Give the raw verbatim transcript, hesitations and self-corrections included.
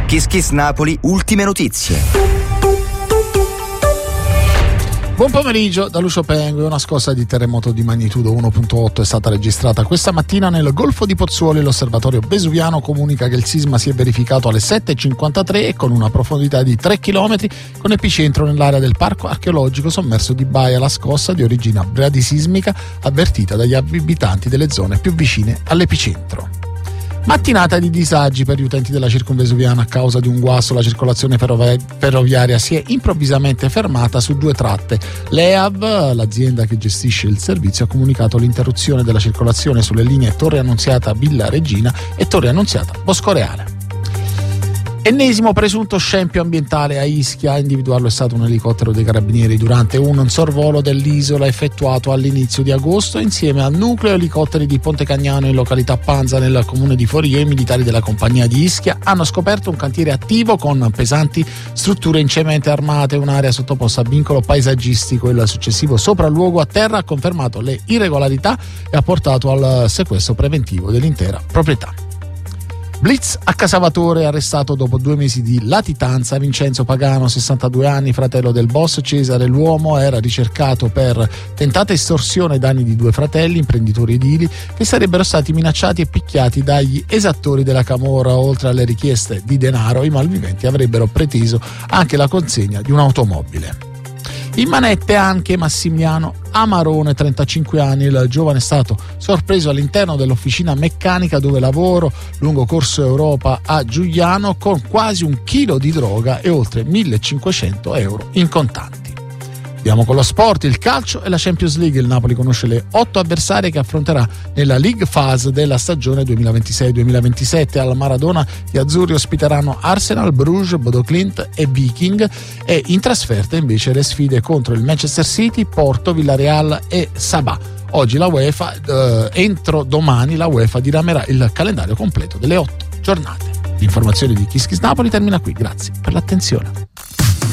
Kiss Kiss Napoli, ultime notizie. Buon pomeriggio da Lucio Pengue. Una scossa di terremoto di magnitudo uno virgola otto è stata registrata questa mattina nel Golfo di Pozzuoli. L'osservatorio vesuviano comunica che il sisma si è verificato alle sette e cinquantatré e con una profondità di tre chilometri, con epicentro nell'area del parco archeologico sommerso di Baia. La scossa, di origine bradisismica, avvertita dagli abitanti delle zone più vicine all'epicentro. Mattinata di disagi per gli utenti della circumvesuviana. A causa di un guasto la circolazione ferrovi- ferroviaria si è improvvisamente fermata su due tratte. L'E A V, l'azienda che gestisce il servizio, ha comunicato l'interruzione della circolazione sulle linee Torre Annunziata Villa Regina e Torre Annunziata Boscoreale. Ennesimo presunto scempio ambientale a Ischia. A individuarlo è stato un elicottero dei carabinieri durante un sorvolo dell'isola effettuato all'inizio di agosto. Insieme al nucleo elicotteri di Ponte Cagnano in località Panza nel comune di Forio, i militari della compagnia di Ischia hanno scoperto un cantiere attivo con pesanti strutture in cemento armate, un'area sottoposta a vincolo paesaggistico. Il successivo sopralluogo a terra ha confermato le irregolarità e ha portato al sequestro preventivo dell'intera proprietà. Blitz a Casavatore, arrestato dopo due mesi di latitanza Vincenzo Pagano, sessantadue anni, fratello del boss Cesare. L'uomo era ricercato per tentata estorsione ai danni di due fratelli, imprenditori edili, che sarebbero stati minacciati e picchiati dagli esattori della camorra. Oltre alle richieste di denaro, i malviventi avrebbero preteso anche la consegna di un'automobile. In manette anche Massimiliano Amarone, trentacinque anni. Il giovane è stato sorpreso all'interno dell'officina meccanica dove lavoro lungo Corso Europa a Giuliano con quasi un chilo di droga e oltre millecinquecento euro in contanti. Andiamo con lo sport, il calcio e la Champions League. Il Napoli conosce le otto avversarie che affronterà nella League Phase della stagione duemilaventisei duemilaventisette. Al Maradona gli azzurri ospiteranno Arsenal, Bruges, Bodo Glimt e Viking, e in trasferta invece le sfide contro il Manchester City, Porto, Villarreal e Sabah. Oggi la UEFA, eh, entro domani la UEFA diramerà il calendario completo delle otto giornate. L'informazione di Kiss Kiss Napoli termina qui, grazie per l'attenzione.